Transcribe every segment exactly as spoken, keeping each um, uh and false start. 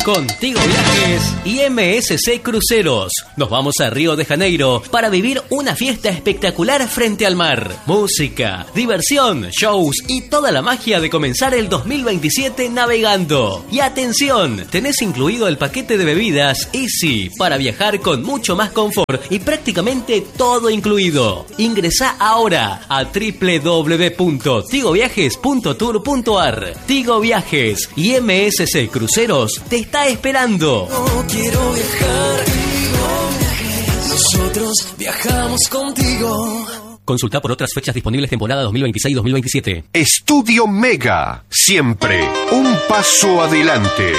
con Tigo Viajes y M S C Cruceros. Nos vamos a Río de Janeiro para vivir una fiesta espectacular frente al mar. Música, diversión, shows y toda la magia de comenzar el dos mil veintisiete navegando. Y atención, tenés incluido el paquete de bebidas Easy para viajar con mucho más confort y prácticamente todo incluido. Ingresá ahora a doble u doble u doble u punto tigo viajes punto tour punto a r. Tigo Viajes y M S C Cruceros te está esperando. No quiero viajar, Tigo Viajes. Nosotros viajamos contigo. Consulta por otras fechas disponibles temporada dos mil veintiséis dos mil veintisiete. Estudio Mega, siempre un paso adelante.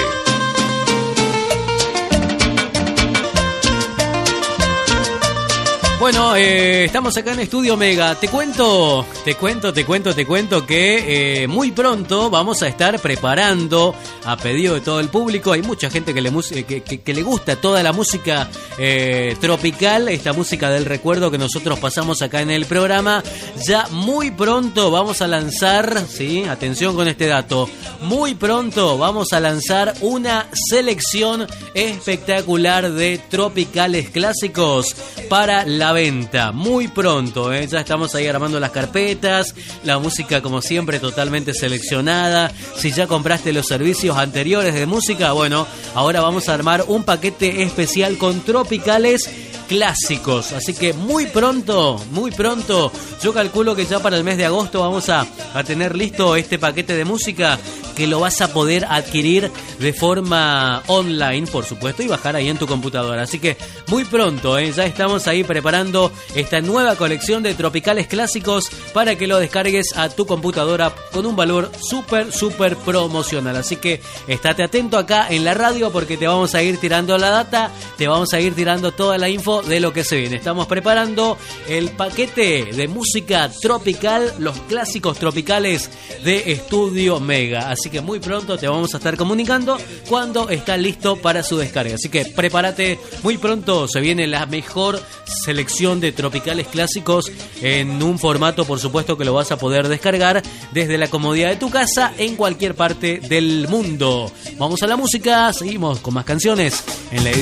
Bueno, eh, estamos acá en Estudio Mega. Te cuento, te cuento, te cuento, te cuento que eh, muy pronto vamos a estar preparando, a pedido de todo el público, hay mucha gente que le, que, que, que le gusta toda la música eh, tropical, esta música del recuerdo que nosotros pasamos acá en el programa. Ya muy pronto vamos a lanzar, sí, atención con este dato, muy pronto vamos a lanzar una selección espectacular de tropicales clásicos para la venta, muy pronto, ¿eh? Ya estamos ahí armando las carpetas, la música como siempre totalmente seleccionada. Si ya compraste los servicios anteriores de música, bueno, ahora vamos a armar un paquete especial con tropicales clásicos, así que muy pronto, muy pronto, yo calculo que ya para el mes de agosto vamos a, a tener listo este paquete de música que lo vas a poder adquirir de forma online, por supuesto, y bajar ahí en tu computadora, así que muy pronto, ¿eh? Ya estamos ahí preparando esta nueva colección de tropicales clásicos para que lo descargues a tu computadora con un valor súper, súper promocional, así que estate atento acá en la radio porque te vamos a ir tirando la data, te vamos a ir tirando toda la info de lo que se viene. Estamos preparando el paquete de música tropical, los clásicos tropicales de Estudio Mega, así que muy pronto te vamos a estar comunicando cuando está listo para su descarga, así que prepárate, muy pronto se viene la mejor selección de tropicales clásicos en un formato, por supuesto, que lo vas a poder descargar desde la comodidad de tu casa en cualquier parte del mundo. Vamos a la música, seguimos con más canciones en la